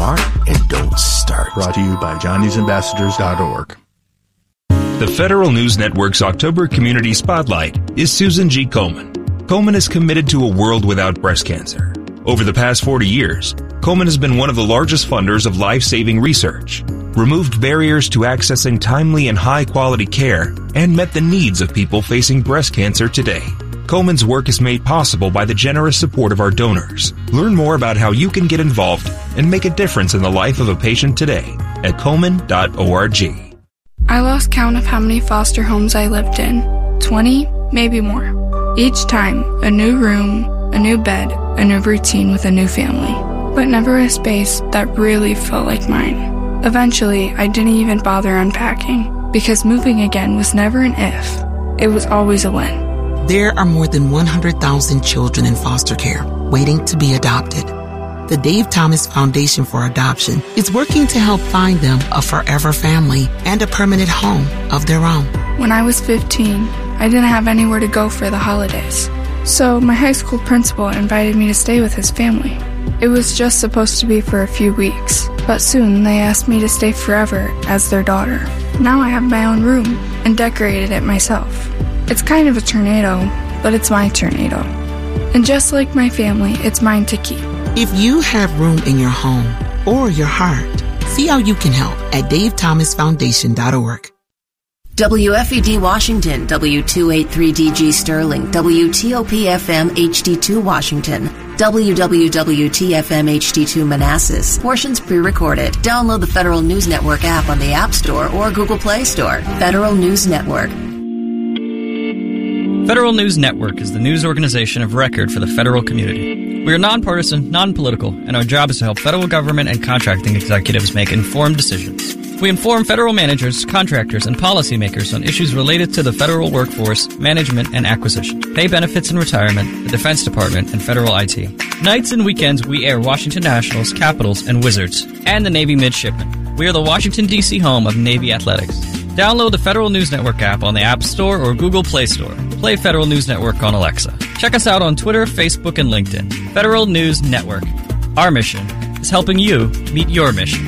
smart and don't start. Brought to you by johnny'sambassadors.org. The Federal News Network's October Community Spotlight is Susan G. Komen. Komen is committed to a world without breast cancer. Over the past 40 years, Komen has been one of the largest funders of life-saving research, removed barriers to accessing timely and high-quality care, and met the needs of people facing breast cancer today. Komen's work is made possible by the generous support of our donors. Learn more about how you can get involved and make a difference in the life of a patient today at komen.org. I lost count of how many foster homes I lived in. 20, maybe more. Each time, a new room, a new bed, a new routine with a new family. But never a space that really felt like mine. Eventually, I didn't even bother unpacking, because moving again was never an if. It was always a when. There are more than 100,000 children in foster care waiting to be adopted. The Dave Thomas Foundation for Adoption is working to help find them a forever family and a permanent home of their own. When I was 15, I didn't have anywhere to go for the holidays. So my high school principal invited me to stay with his family. It was just supposed to be for a few weeks, but soon they asked me to stay forever as their daughter. Now I have my own room and decorated it myself. It's kind of a tornado, but it's my tornado. And just like my family, it's mine to keep. If you have room in your home or your heart, see how you can help at davethomasfoundation.org. WFED Washington, W283DG Sterling, WTOP-FM HD2 Washington, WWWT-FM HD2 Manassas. Portions pre-recorded. Download the Federal News Network app on the App Store or Google Play Store. Federal News Network. Federal News Network is the news organization of record for the federal community. We are nonpartisan, non-political, and our job is to help federal government and contracting executives make informed decisions. We inform federal managers, contractors, and policymakers on issues related to the federal workforce, management, and acquisition, pay benefits and retirement, the Defense Department, and federal IT. Nights and weekends, we air Washington Nationals, Capitals, and Wizards, and the Navy Midshipmen. We are the Washington, D.C. home of Navy Athletics. Download the Federal News Network app on the App Store or Google Play Store. Play Federal News Network on Alexa. Check us out on Twitter, Facebook, and LinkedIn. Federal News Network. Our mission is helping you meet your mission.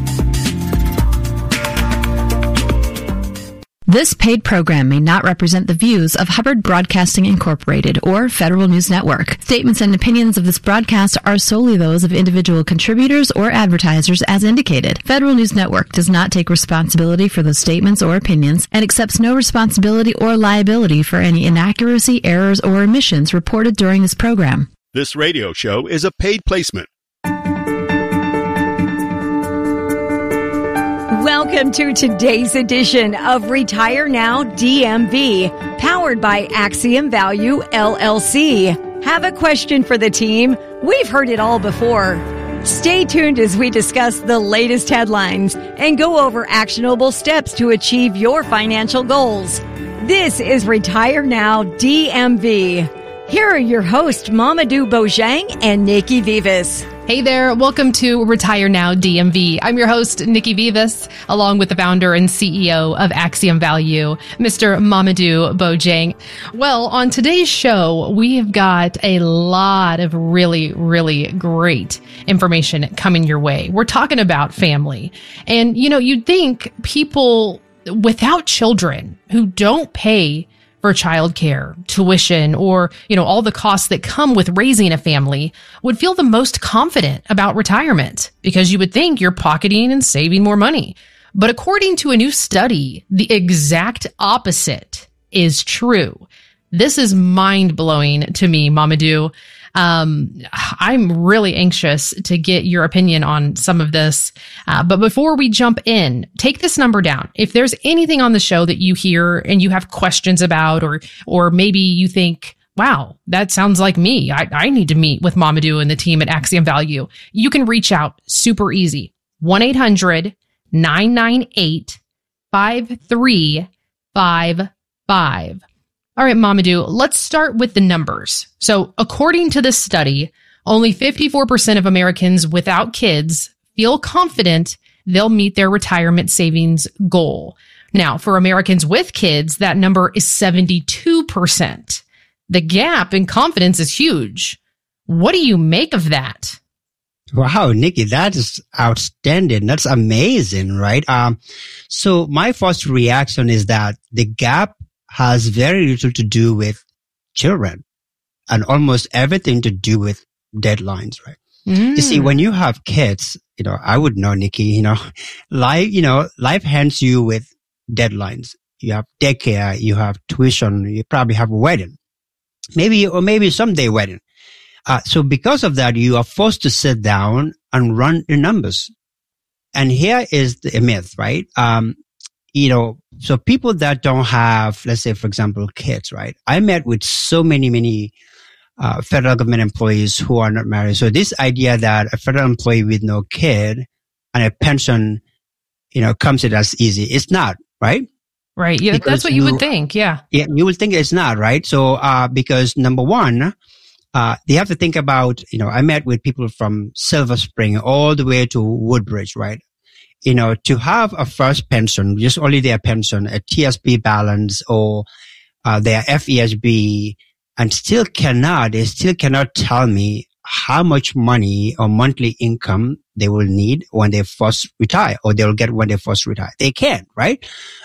This paid program may not represent the views of Hubbard Broadcasting Incorporated or Federal News Network. Statements and opinions of this broadcast are solely those of individual contributors or advertisers as indicated. Federal News Network does not take responsibility for those statements or opinions and accepts no responsibility or liability for any inaccuracy, errors, or omissions reported during this program. This radio show is a paid placement. Welcome to today's edition of Retire Now DMV, powered by Axiom Value LLC. Have a question for the team? We've heard it all before. Stay tuned as we discuss the latest headlines and go over actionable steps to achieve your financial goals. This is Retire Now DMV. Here are your hosts, Mamadou Bojang and Nikki Vivas. Hey there, welcome to Retire Now DMV. I'm your host, Nikki Vivas, along with the founder and CEO of Axiom Value, Mr. Mamadou Bojang. Well, on today's show, we have got a lot of really, really great information coming your way. We're talking about family. And, you know, you'd think people without children who don't pay for childcare, tuition, or, you know, all the costs that come with raising a family would feel the most confident about retirement because you would think you're pocketing and saving more money. But according to a new study, the exact opposite is true. This is mind-blowing to me, Mamadou. I'm really anxious to get your opinion on some of this. But before we jump in, take this number down. If there's anything on the show that you hear and you have questions about, or maybe you think, wow, that sounds like me. I need to meet with Mamadou and the team at Axiom Value. You can reach out super easy. 1-800-998-5355. All right, Mamadou, let's start with the numbers. So according to this study, only 54% of Americans without kids feel confident they'll meet their retirement savings goal. Now, for Americans with kids, that number is 72%. The gap in confidence is huge. What do you make of that? Wow, Nikki, that is outstanding. That's amazing, right? So my first reaction is that the gap has very little to do with children and almost everything to do with deadlines, right? You see, when you have kids, I would know, Nikki, life hands you with deadlines. You have daycare, you have tuition, you probably have a wedding, maybe someday wedding. So because of that, you are forced to sit down and run the numbers. And here is a myth, right? So people that don't have, let's say, for example, kids, right? I met with so many federal government employees who are not married. So this idea that a federal employee with no kid and a pension, comes in as easy, it's not, right? Right. Yeah, because that's what you would think. Yeah. Yeah, you would think it's not, right? So, because number one, they have to think about, I met with people from Silver Spring all the way to Woodbridge, right? To have a first pension, just only their pension, a TSP balance or their FESB, and they still cannot tell me how much money or monthly income they will need when they first retire, or they'll get when they first retire. They can't, right?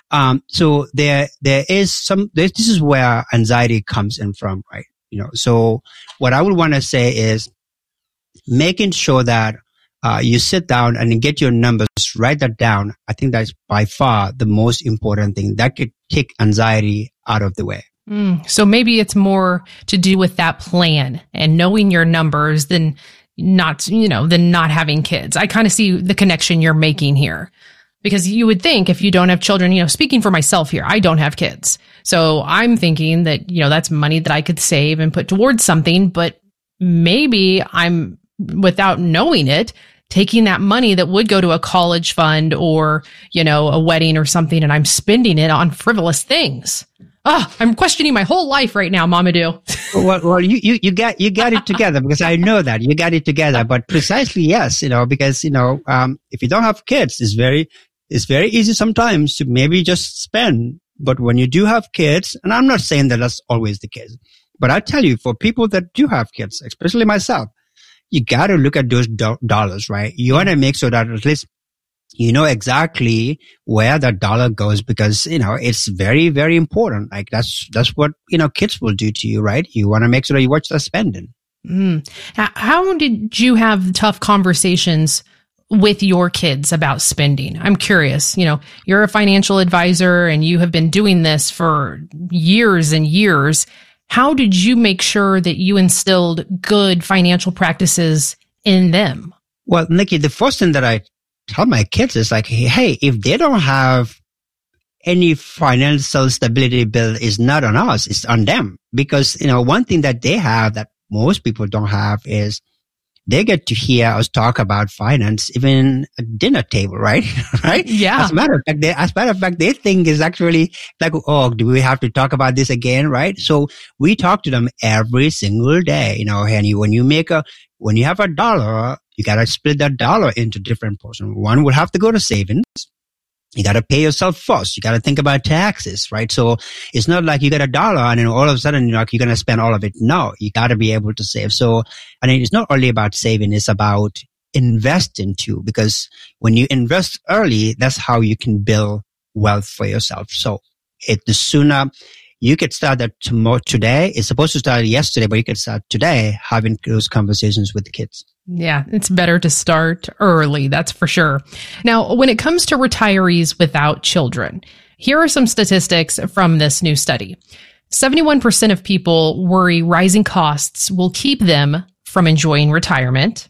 So there is this is where anxiety comes in from, right? So what I would want to say is making sure that you sit down and get your numbers, write that down. I think that's by far the most important thing that could take anxiety out of the way. So maybe it's more to do with that plan and knowing your numbers than not having kids. I kind of see the connection you're making here, because you would think if you don't have children, speaking for myself here, I don't have kids. So I'm thinking that, that's money that I could save and put towards something, but maybe I'm, without knowing it, taking that money that would go to a college fund or, a wedding or something, and I'm spending it on frivolous things. I'm questioning my whole life right now, Mamadou. Well, you got it together, because I know that you got it together. But precisely, yes, because if you don't have kids, it's very easy sometimes to maybe just spend. But when you do have kids, and I'm not saying that that's always the case, but I tell you, for people that do have kids, especially myself, you got to look at those dollars, right? You want to make sure that at least you know exactly where that dollar goes, because, it's very, very important. Like that's what, kids will do to you, right? You want to make sure that you watch the spending. How did you have tough conversations with your kids about spending? I'm curious, you're a financial advisor and you have been doing this for years and years. How did you make sure that you instilled good financial practices in them? Well, Nikki, the first thing that I tell my kids is like, hey, if they don't have any financial stability bill, is not on us, it's on them. Because, one thing that they have that most people don't have is they get to hear us talk about finance even at dinner table, right? Right? Yeah. As a matter of fact, they think it's actually like, oh, do we have to talk about this again, right? So we talk to them every single day, Henny, when you have a dollar, you got to split that dollar into different portions. One will have to go to savings. You got to pay yourself first. You got to think about taxes, right? So it's not like you get a dollar and then all of a sudden you're going to spend all of it. No, you got to be able to save. So, it's not only about saving, it's about investing too, because when you invest early, that's how you can build wealth for yourself. So the sooner you could start that today, it's supposed to start yesterday, but you could start today having those conversations with the kids. Yeah, it's better to start early, that's for sure. Now, when it comes to retirees without children, here are some statistics from this new study. 71% of people worry rising costs will keep them from enjoying retirement.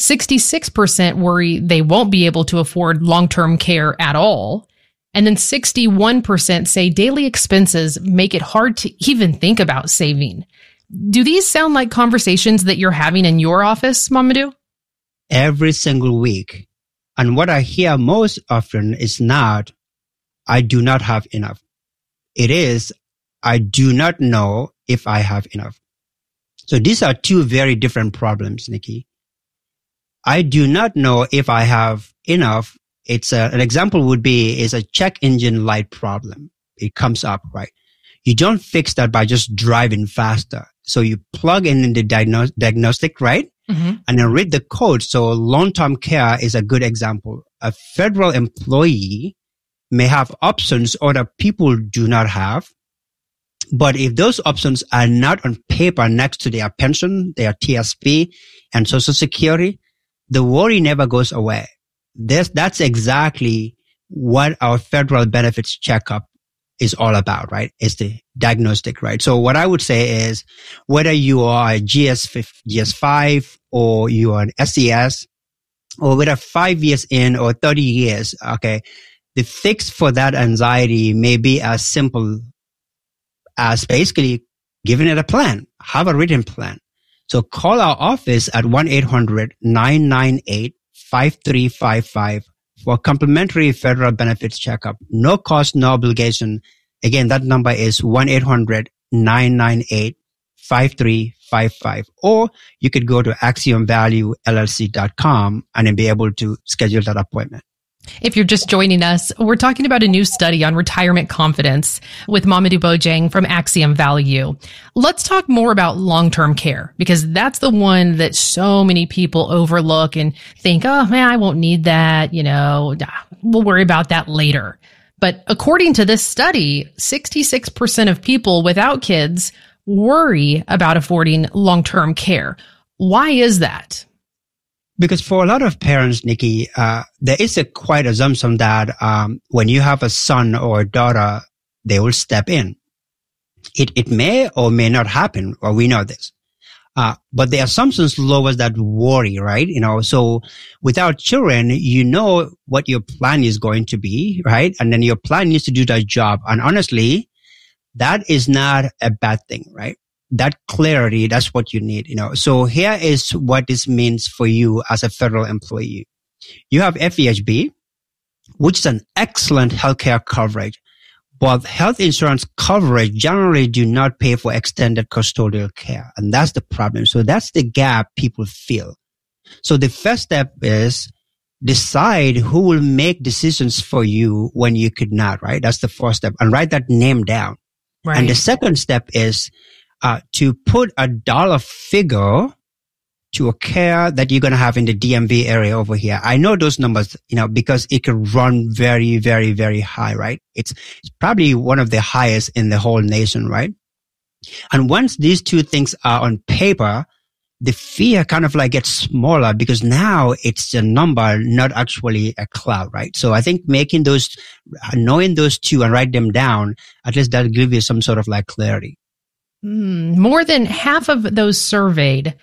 66% worry they won't be able to afford long-term care at all. And then 61% say daily expenses make it hard to even think about saving. Do these sound like conversations that you're having in your office, Mamadou? Every single week. And what I hear most often is not, I do not have enough. It is, I do not know if I have enough. So these are two very different problems, Nikki. I do not know if I have enough. It's an example would be is a check engine light problem. It comes up, right? You don't fix that by just driving faster. So you plug in the diagnostic, right? and then read the code. So long-term care is a good example. A federal employee may have options other people do not have. But if those options are not on paper next to their pension, their TSP and Social Security, the worry never goes away. That's exactly what our federal benefits checkup is all about, right? It's the diagnostic, right? So what I would say is whether you are a GS5 or you are an SES or whether 5 years in or 30 years, okay, the fix for that anxiety may be as simple as basically giving it a plan, have a written plan. So call our office at 1-800-998-5355 for a complimentary federal benefits checkup. No cost, no obligation. Again, that number is 1-800-998-5355. Or you could go to AxiomValueLLC.com and then be able to schedule that appointment. If you're just joining us, we're talking about a new study on retirement confidence with Mamadou Bojang from Axiom Value. Let's talk more about long-term care, because that's the one that so many people overlook and think, oh man, I won't need that. We'll worry about that later. But according to this study, 66% of people without kids worry about affording long-term care. Why is that? Because for a lot of parents, Nikki, there is a quite assumption that when you have a son or a daughter, they will step in. It may or may not happen, or we know this. But the assumptions lowers that worry, right? So without children, you know what your plan is going to be, right? And then your plan needs to do that job. And honestly, that is not a bad thing, right? That clarity, that's what you need, So here is what this means for you as a federal employee. You have FEHB, which is an excellent healthcare coverage, but health insurance coverage generally do not pay for extended custodial care. And that's the problem. So that's the gap people feel. So the first step is decide who will make decisions for you when you could not, right? That's the first step. And write that name down. Right. And the second step is to put a dollar figure to a care that you're going to have in the DMV area over here. I know those numbers, because it could run very, very, very high, right? It's probably one of the highest in the whole nation, right? And once these two things are on paper, the fear kind of like gets smaller because now it's a number, not actually a cloud, right? So I think knowing those two and write them down, at least that'll give you some sort of like clarity. More than half of those surveyed,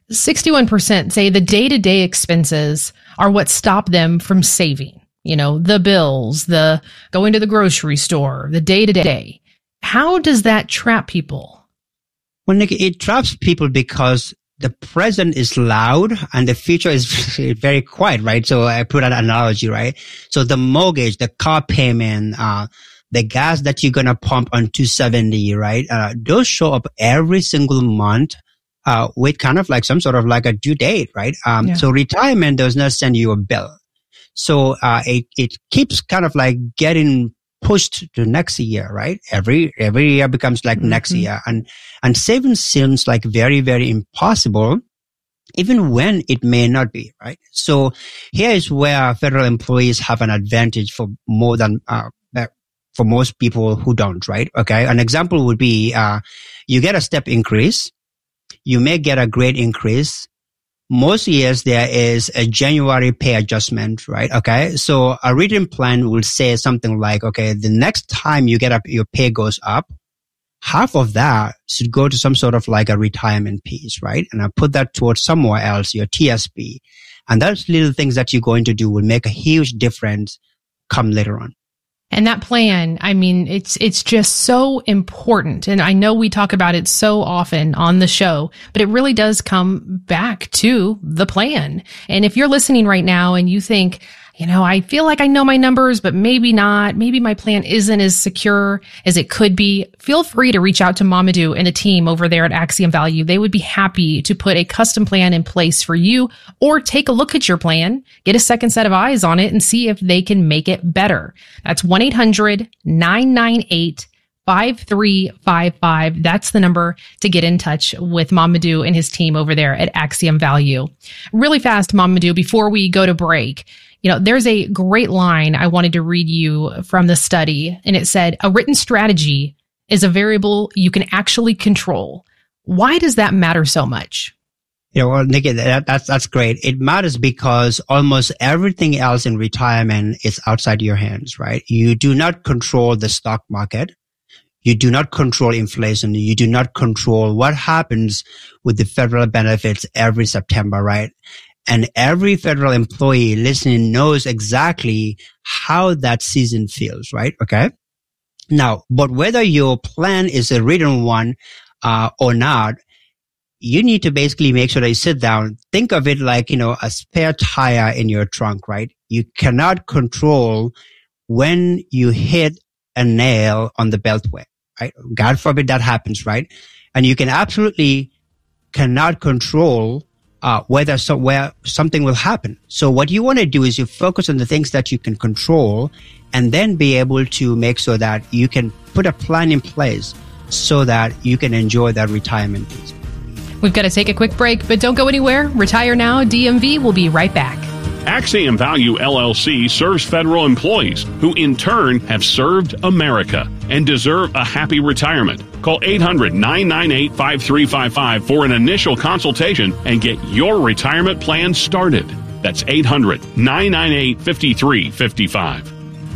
61% say the day-to-day expenses are what stop them from saving. The bills, the going to the grocery store, the day-to-day. How does that trap people? Well, Nick, it traps people because the present is loud and the future is very quiet, right? So I put an analogy, right? So the mortgage, the car payment, the gas that you're going to pump on 270, right? Those show up every single month, with kind of like some sort of like a due date, right? So retirement does not send you a bill. So, it keeps kind of like getting pushed to next year, right? Every year becomes like next year. And saving seems like very, very impossible, even when it may not be, right? So here is where federal employees have an advantage for more than, for most people who don't, right? Okay. An example would be, you get a step increase. You may get a grade increase. Most years there is a January pay adjustment, right? Okay. So a written plan will say something like, okay, the next time you get up, your pay goes up. Half of that should go to some sort of like a retirement piece, right? And I put that towards somewhere else, your TSP. And those little things that you're going to do will make a huge difference come later on. And that plan, I mean, it's just so important. And I know we talk about it so often on the show, but it really does come back to the plan. And if you're listening right now and you think, I feel like I know my numbers, but maybe not. Maybe my plan isn't as secure as it could be. Feel free to reach out to Mamadou and a team over there at Axiom Value. They would be happy to put a custom plan in place for you, or take a look at your plan, get a second set of eyes on it, and see if they can make it better. That's 1-800-998 5355. That's the number to get in touch with Mamadou and his team over there at Axiom Value. Really fast, Mamadou, before we go to break, there's a great line I wanted to read you from the study, and it said, a written strategy is a variable you can actually control. Why does that matter so much? Well, Nikki, that's great. It matters because almost everything else in retirement is outside your hands, right? You do not control the stock market. You do not control inflation. You do not control what happens with the federal benefits every September, right? And every federal employee listening knows exactly how that season feels, right? Okay. Now, but whether your plan is a written one, or not, you need to basically make sure that you sit down. Think of it like, a spare tire in your trunk, right? You cannot control when you hit a nail on the beltway, right? God forbid that happens, right? And you can absolutely cannot control where something will happen. So what you want to do is you focus on the things that you can control and then be able to make sure that you can put a plan in place so that you can enjoy that retirement piece. We've got to take a quick break, but don't go anywhere. Retire Now DMV will be right back. Axiom Value LLC serves federal employees who in turn have served America and deserve a happy retirement. Call 800-998-5355 for an initial consultation and get your retirement plan started. That's 800-998-5355.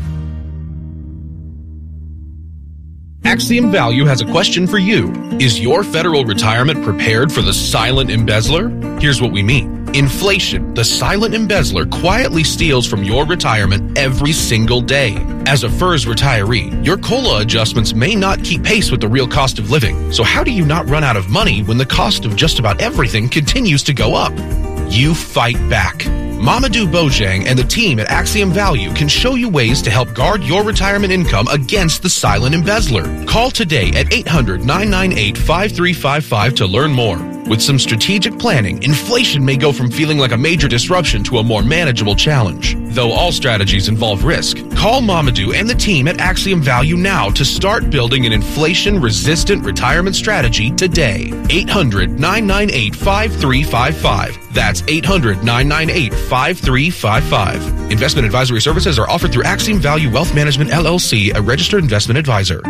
Axiom Value has a question for you. Is your federal retirement prepared for the silent embezzler? Here's what we mean. Inflation, the silent embezzler, quietly steals from your retirement every single day. As a FERS retiree, your COLA adjustments may not keep pace with the real cost of living. So how do you not run out of money when the cost of just about everything continues to go up? You fight back. Mamadou Bojang and the team at Axiom Value can show you ways to help guard your retirement income against the silent embezzler. Call today at 800-998-5355 to learn more. With some strategic planning, inflation may go from feeling like a major disruption to a more manageable challenge. Though all strategies involve risk, call Mamadou and the team at Axiom Value now to start building an inflation-resistant retirement strategy today. 800-998-5355. That's 800-998-5355. Investment advisory services are offered through Axiom Value Wealth Management, LLC, a registered investment advisor.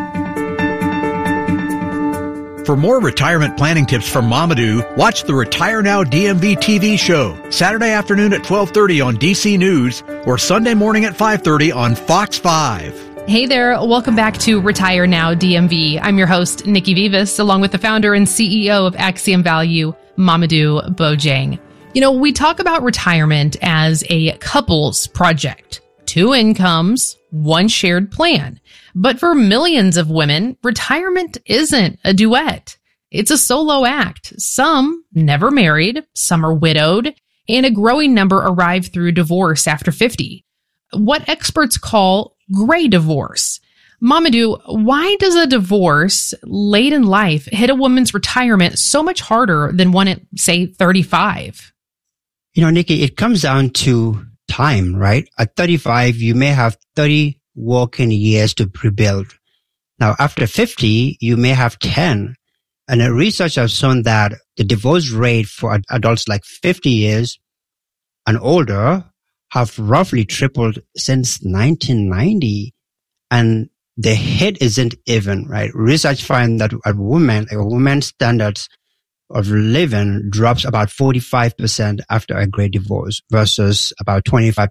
For more retirement planning tips from Mamadou, watch the Retire Now DMV TV show, Saturday afternoon at 12:30 on DC News or Sunday morning at 5:30 on Fox 5. Hey there, welcome back to Retire Now DMV. I'm your host, Nikki Vivas, along with the founder and CEO of Axiom Value, Mamadou Bojang. We talk about retirement as a couple's project. 2 incomes, 1 shared plan. But for millions of women, retirement isn't a duet. It's a solo act. Some never married, some are widowed, and a growing number arrive through divorce after 50. What experts call gray divorce. Mamadou, why does a divorce late in life hit a woman's retirement so much harder than one at, say, 35? Nikki, it comes down to time, right? At 35, you may have 30 working years to rebuild. Now, after 50, you may have 10. And the research has shown that the divorce rate for adults like 50 years and older have roughly tripled since 1990. And the hit isn't even, right? Research finds that a woman's standards of living drops about 45% after a great divorce versus about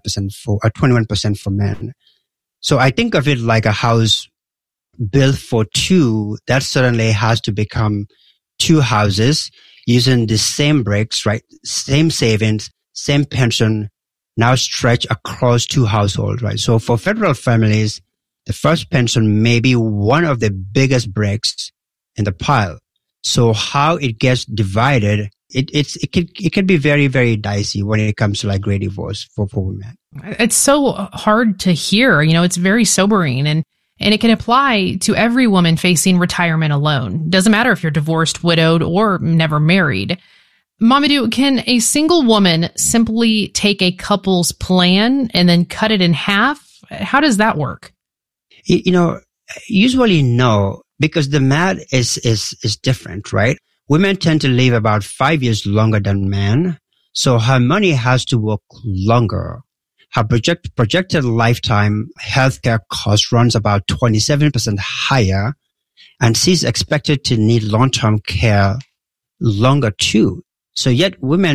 21% for men. So I think of it like a house built for 2 that suddenly has to become 2 houses using the same bricks, right? Same savings, same pension, now stretch across 2 households, right? So for federal families, the first pension may be one of the biggest bricks in the pile. So how it gets divided, it can be very, very dicey when it comes to like great divorce for women. It's so hard to hear. It's very sobering, and it can apply to every woman facing retirement alone. Doesn't matter if you're divorced, widowed, or never married. Mamadou, can a single woman simply take a couple's plan and then cut it in half? How does that work? Usually no, because the math is different, right? Women tend to live about 5 years longer than men. So her money has to work longer. Her projected lifetime healthcare cost runs about 27% higher. And she's expected to need long-term care longer too. So yet women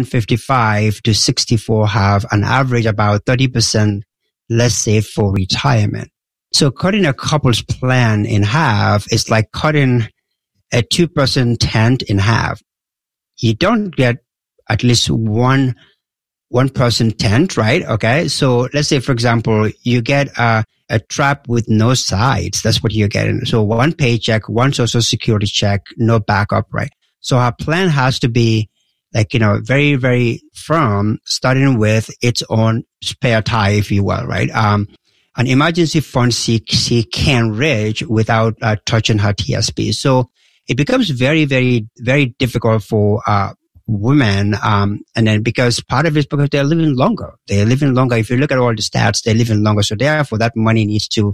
55 to 64 have an average about 30% less saved for retirement. So cutting a couple's plan in half is like cutting a 2-person tent in half. You don't get at least one person tent, right? Okay. So let's say, for example, you get a trap with no sides. That's what you're getting. So one paycheck, one social security check, no backup, right? So our plan has to be like, very, very firm, starting with its own spare tire, if you will, right? An emergency fund she can reach without touching her TSP. So it becomes very, very, very difficult for women, and then because part of it is because they're living longer. If you look at all the stats, they're living longer. So therefore that money needs to,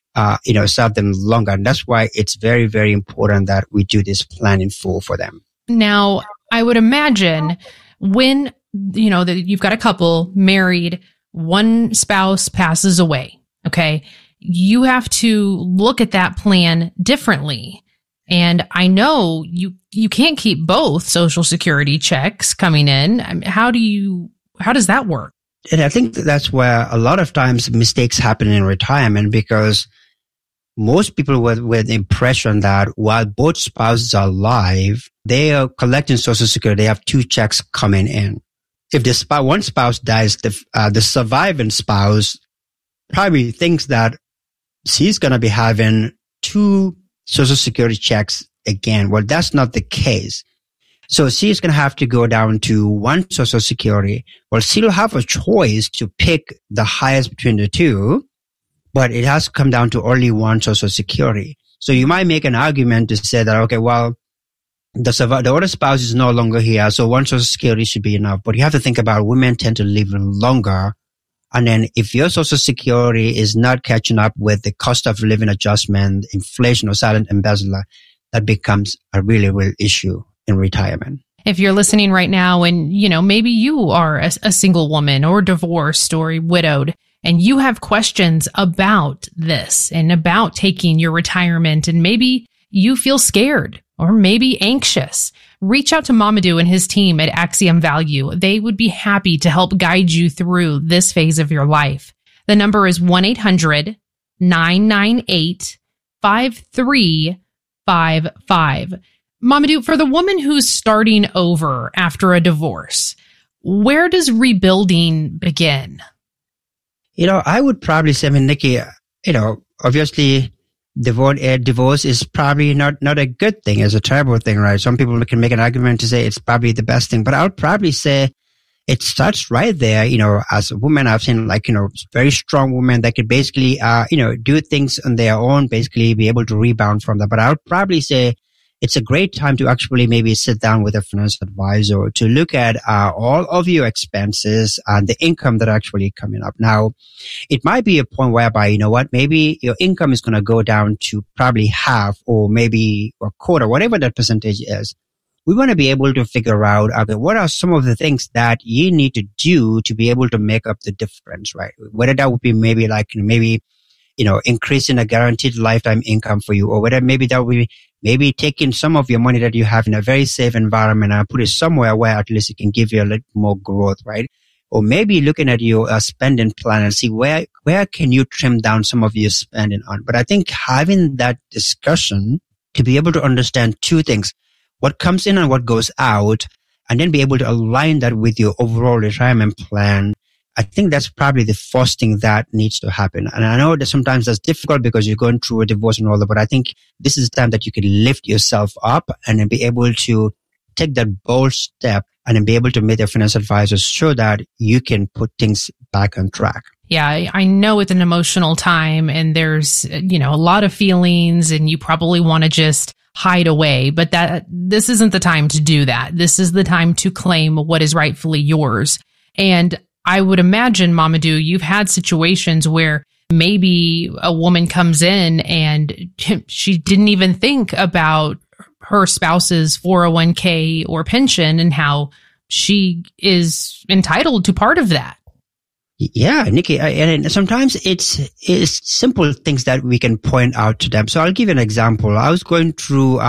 serve them longer. And that's why it's very, very important that we do this plan in full for them. Now, I would imagine when, that you've got a couple married, one spouse passes away. Okay. You have to look at that plan differently. And I know you can't keep both Social Security checks coming in. I mean, how does that work? And I think that's where a lot of times mistakes happen in retirement, because most people with the impression that while both spouses are alive, they are collecting Social Security. They have 2 checks coming in. If one spouse dies, the surviving spouse probably thinks that she's going to be having 2 Social Security checks again. Well, that's not the case. So she's going to have to go down to 1 Social Security. Well, she'll have a choice to pick the highest between the 2, but it has to come down to only 1 Social Security. So you might make an argument to say that, okay, well, the other spouse is no longer here, so 1 Social Security should be enough. But you have to think about women tend to live longer. And then if your Social Security is not catching up with the cost of living adjustment, inflation, or silent embezzler, that becomes a really real issue in retirement. If you're listening right now and, maybe you are a single woman or divorced or widowed, and you have questions about this and about taking your retirement, and maybe you feel scared or maybe anxious, reach out to Mamadou and his team at Axiom Value. They would be happy to help guide you through this phase of your life. The number is 1-800-998-5355. Mamadou, for the woman who's starting over after a divorce, where does rebuilding begin? I would probably say, Nikki, obviously divorce is probably not a good thing. It's a terrible thing, right? Some people can make an argument to say it's probably the best thing, but I would probably say it starts right there. As a woman, I've seen very strong women that could basically, do things on their own, basically be able to rebound from that. But I would probably say it's a great time to actually maybe sit down with a financial advisor to look at all of your expenses and the income that are actually coming up. Now, it might be a point whereby, maybe your income is going to go down to probably half or maybe a quarter, whatever that percentage is. We want to be able to figure out, okay, what are some of the things that you need to do to be able to make up the difference, right? Whether that would be maybe increasing a guaranteed lifetime income for you, or whether maybe that would be maybe taking some of your money that you have in a very safe environment and put it somewhere where at least it can give you a little more growth, right? Or maybe looking at your spending plan and see where can you trim down some of your spending on. But I think having that discussion to be able to understand 2 things, what comes in and what goes out, and then be able to align that with your overall retirement plan, I think that's probably the first thing that needs to happen. And I know that sometimes that's difficult because you're going through a divorce and all that, but I think this is the time that you can lift yourself up and then be able to take that bold step and then be able to meet your financial advisors so that you can put things back on track. Yeah, I know it's an emotional time and there's, a lot of feelings and you probably want to just hide away, but this isn't the time to do that. This is the time to claim what is rightfully yours. And I would imagine, Mamadou, you've had situations where maybe a woman comes in and she didn't even think about her spouse's 401k or pension and how she is entitled to part of that. Yeah, Nikki, and sometimes it's simple things that we can point out to them. So I'll give you an example. I was going through,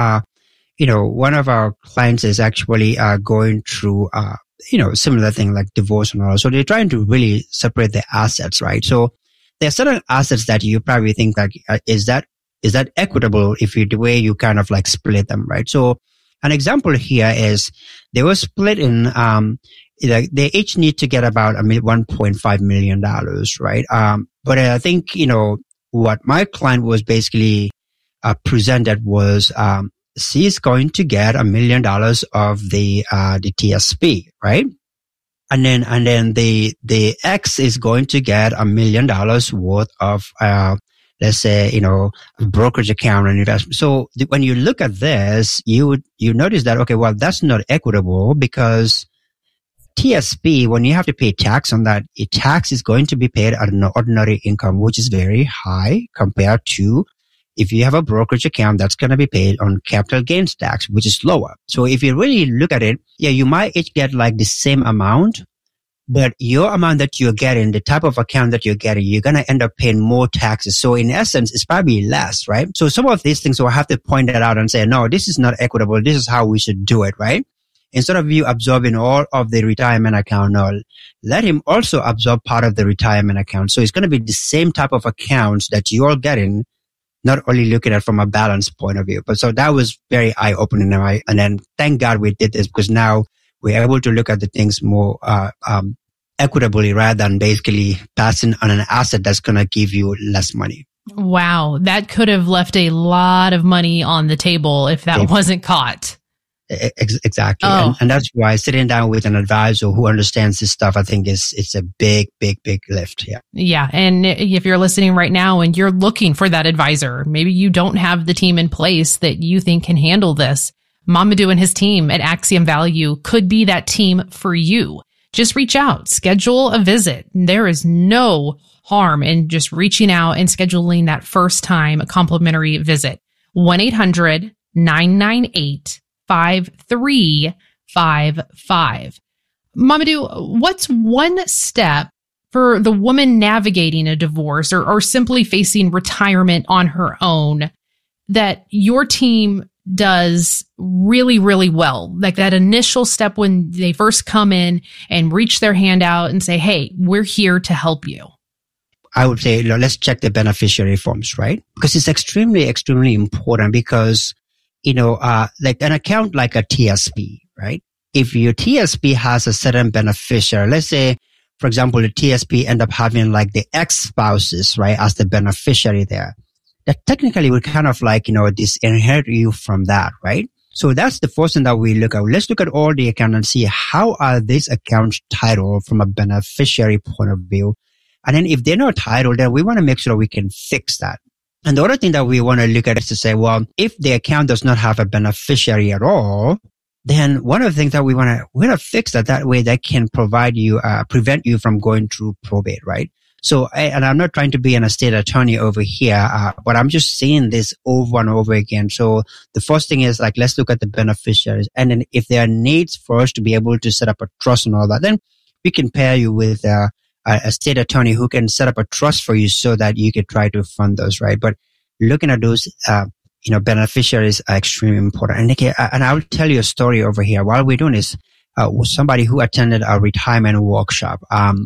one of our clients is actually going through, similar thing like divorce and all. So they're trying to really separate the assets, right? So there are certain assets that you probably think like, is that equitable if the way you kind of like split them, right? So an example here is they were split in, they each need to get about $1.5 million, right? But I think, what my client was basically, presented was, she's going to get $1 million of the TSP, right? And then the X is going to get $1 million worth of, let's say, brokerage account and investment. So when you look at this, you notice that, okay, well, that's not equitable because TSP, when you have to pay tax on that, tax is going to be paid at an ordinary income, which is very high compared to if you have a brokerage account that's going to be paid on capital gains tax, which is lower. So if you really look at it, yeah, you might each get like the same amount, but your amount that you're getting, the type of account that you're getting, you're going to end up paying more taxes. So in essence, it's probably less, right? So some of these things, we'll have to point that out and say, no, this is not equitable. This is how we should do it, right? Instead of you absorbing all of the retirement account, no, let him also absorb part of the retirement account. So it's going to be the same type of accounts that you're getting, not only looking at from a balance point of view. But so that was very eye-opening. And then thank God we did this because now we're able to look at the things more equitably rather than basically passing on an asset that's going to give you less money. Wow. That could have left a lot of money on the table if that wasn't caught. Exactly. Oh. And that's why sitting down with an advisor who understands this stuff, I think it's a big lift. Yeah. Yeah. And if you're listening right now and you're looking for that advisor, maybe you don't have the team in place that you think can handle this. Mamadou and his team at Axiom Value could be that team for you. Just reach out, schedule a visit. There is no harm in just reaching out and scheduling that first time complimentary visit. 1-800-998-5355. Mamadou, what's one step for the woman navigating a divorce or simply facing retirement on her own that your team does really, really well? Like that initial step when they first come in and reach their hand out and say, hey, we're here to help you. I would say, let's check the beneficiary forms, right? Because it's extremely, extremely important because, like an account like a TSP, right? If your TSP has a certain beneficiary, let's say, for example, the TSP end up having like the ex-spouses, right, as the beneficiary there. That technically would kind of like, disinherit you from that, right? So that's the first thing that we look at. Let's look at all the accounts and see how are these accounts titled from a beneficiary point of view. And then if they're not titled, then we want to make sure we can fix that. And the other thing that we want to look at is to say, well, if the account does not have a beneficiary at all, then one of the things that we want to fix that way that can provide you, prevent you from going through probate, right? So, and I'm not trying to be an estate attorney over here, but I'm just saying this over and over again. So the first thing is like, let's look at the beneficiaries. And then if there are needs for us to be able to set up a trust and all that, then we can pair you with, a state attorney who can set up a trust for you so that you can try to fund those, right? But looking at those, beneficiaries are extremely important. And Nikki, and I will tell you a story over here. While we're doing this, was somebody who attended a retirement workshop.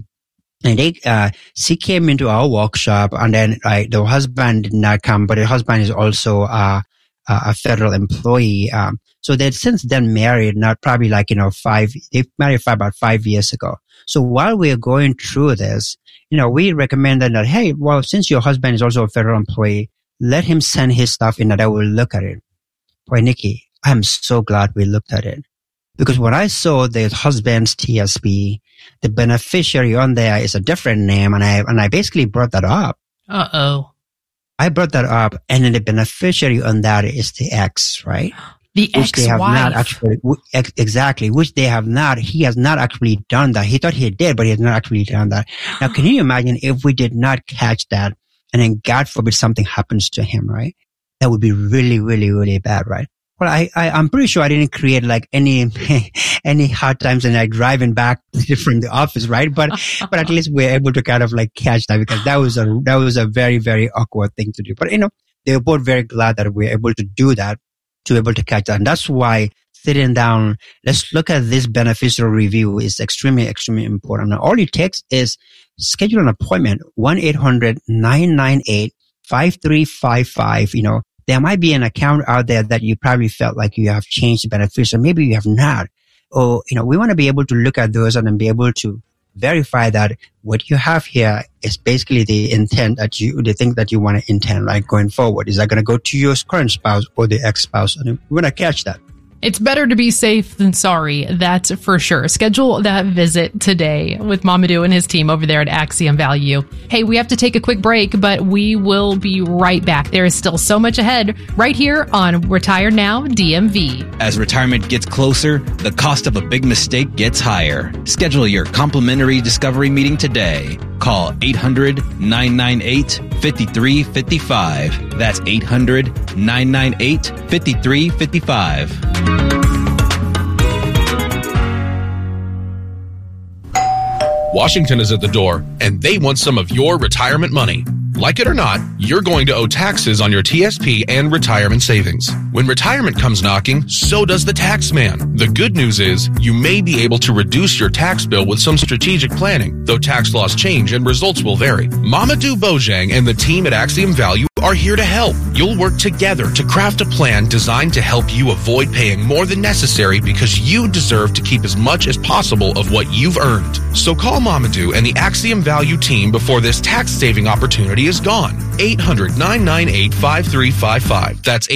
And she came into our workshop and then, the husband did not come, but the husband is also, a federal employee. So they'd since then married, not probably like, they married about 5 years ago. So while we're going through this, we recommended that, hey, well, since your husband is also a federal employee, let him send his stuff in and I will look at it. Boy, Nikki, I'm so glad we looked at it. Because when I saw the husband's TSP, the beneficiary on there is a different name, and I basically brought that up. Uh-oh. I brought that up, and then the beneficiary on that is the ex, right? The ex-wife. They have not actually, exactly, which they have not, he has not actually done that. He thought he did, but he has not actually done that. Now, can you imagine if we did not catch that and then God forbid something happens to him, right? That would be really, really, really bad, right? Well, I'm pretty sure I didn't create like any hard times and like driving back from the office, right? But at least we're able to kind of like catch that, because that was a very, very awkward thing to do. But they were both very glad that we were able to do that, to be able to catch that. And that's why sitting down, let's look at this beneficial review is extremely, extremely important. And all it takes is schedule an appointment, 1-800-998-5355. There might be an account out there that you probably felt like you have changed the beneficiary. Maybe you have not. Or, we want to be able to look at those and then be able to verify that what you have here is basically the intent the thing that you want to intend, like going forward. Is that going to go to your current spouse or the ex-spouse? And we want to catch that. It's better to be safe than sorry, that's for sure. Schedule that visit today with Mamadou and his team over there at Axiom Value. Hey, we have to take a quick break, but we will be right back. There is still so much ahead right here on Retire Now DMV. As retirement gets closer, the cost of a big mistake gets higher. Schedule your complimentary discovery meeting today. Call 800-998-5355. That's 800-998-5355. Washington is at the door, and they want some of your retirement money. Like it or not, you're going to owe taxes on your TSP and retirement savings. When retirement comes knocking, so does the tax man. The good news is you may be able to reduce your tax bill with some strategic planning, though tax laws change and results will vary. Mamadou Bojang and the team at Axiom Value are here to help. You'll work together to craft a plan designed to help you avoid paying more than necessary, because you deserve to keep as much as possible of what you've earned. So call Mamadou and the Axiom Value team before this tax-saving opportunity is gone. 800-998-5355. That's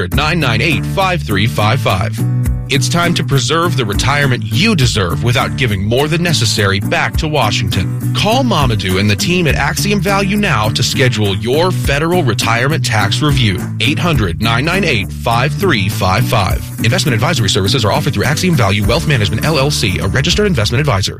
800-998-5355. It's time to preserve the retirement you deserve without giving more than necessary back to Washington. Call Mamadou and the team at Axiom Value now to schedule your federal retirement tax review. 800-998-5355. Investment advisory services are offered through Axiom Value Wealth Management, LLC, a registered investment advisor.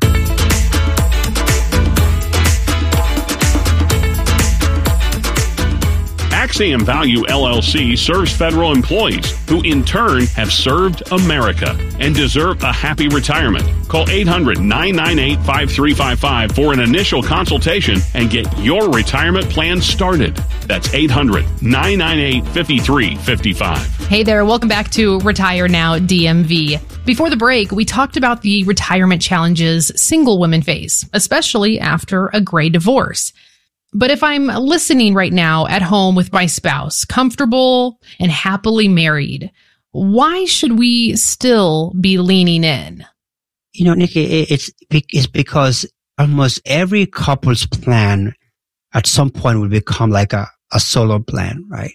Axiom Value LLC serves federal employees who in turn have served America and deserve a happy retirement. Call 800-998-5355 for an initial consultation and get your retirement plan started. That's 800-998-5355. Hey there, welcome back to Retire Now DMV. Before the break, we talked about the retirement challenges single women face, especially after a gray divorce. But if I'm listening right now at home with my spouse, comfortable and happily married, why should we still be leaning in? Nikki, it's because almost every couple's plan at some point will become like a solo plan, right?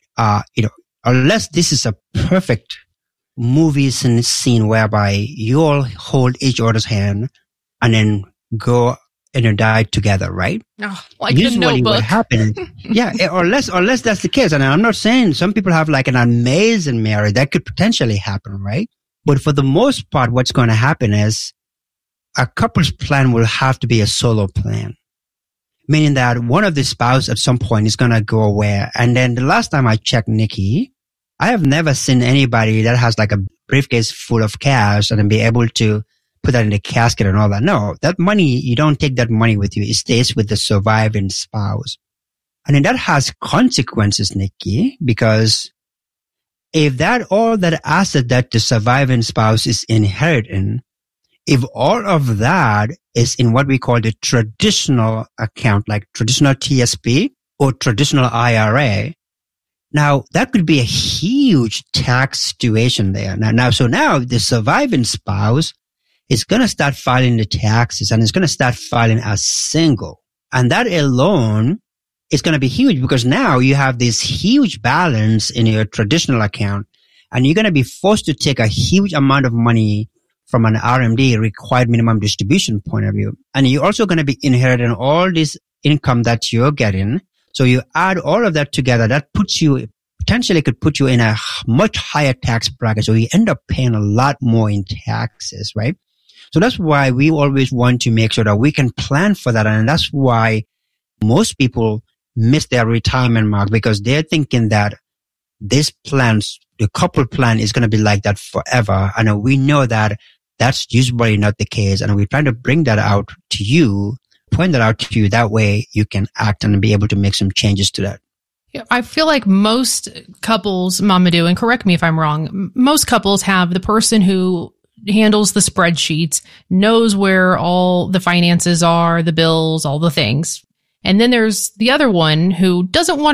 Unless this is a perfect movie scene whereby you all hold each other's hand and then go and die together, right? Oh, like the Notebook. What happened? Yeah, unless that's the case. And I'm not saying some people have like an amazing marriage. That could potentially happen, right? But for the most part, what's going to happen is a couple's plan will have to be a solo plan. Meaning that one of the spouse at some point is going to go away. And then the last time I checked, Nikki, I have never seen anybody that has like a briefcase full of cash and then be able to put that in the casket and all that. No, that money, you don't take that money with you. It stays with the surviving spouse. And then that has consequences, Nikki, because if all that asset that the surviving spouse is inheriting, if all of that is in what we call the traditional account, like traditional TSP or traditional IRA, now that could be a huge tax situation there. So now the surviving spouse is going to start filing the taxes and it's going to start filing as single. And that alone is going to be huge, because now you have this huge balance in your traditional account and you're going to be forced to take a huge amount of money from an RMD, required minimum distribution point of view. And you're also going to be inheriting all this income that you're getting. So you add all of that together, that potentially could put you in a much higher tax bracket. So you end up paying a lot more in taxes, right? So that's why we always want to make sure that we can plan for that. And that's why most people miss their retirement mark because they're thinking that this plan, the couple plan, is going to be like that forever. And we know that that's usually not the case. And we're trying to bring that out to you, point that out to you. That way you can act and be able to make some changes to that. Yeah, I feel like most couples, Mamadou, and correct me if I'm wrong, most couples have the person who handles the spreadsheets, knows where all the finances are, the bills, all the things. And then there's the other one who doesn't want